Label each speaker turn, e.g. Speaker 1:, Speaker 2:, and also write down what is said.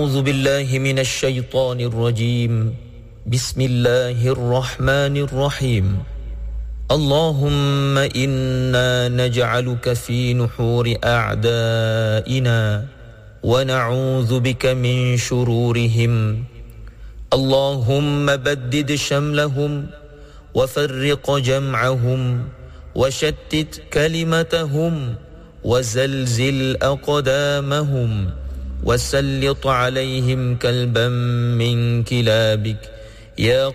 Speaker 1: أعوذ بالله من الشيطان الرجيم بسم الله الرحمن الرحيم اللهم إنا نجعلك في نحور أعدائنا ونعوذ بك من شرورهم اللهم بدد شملهم وفرق جمعهم وشتت كلمتهم وزلزل أقدامهم وسلط عليهم كلبا من كلابك يا